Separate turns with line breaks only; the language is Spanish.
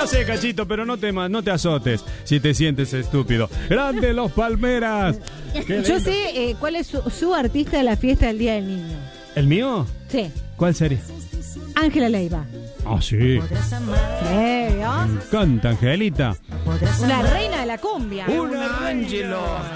Ya sé, Cachito, pero no te azotes si te sientes estúpido. ¡Grande los Palmeras!
Yo sé cuál es su artista de la fiesta del Día del Niño.
¿El mío?
Sí.
¿Cuál sería?
Ángela Leiva.
Ah, sí.
¿No?
Me encanta, Angelita.
Una reina de la cumbia.
Un Ángelo.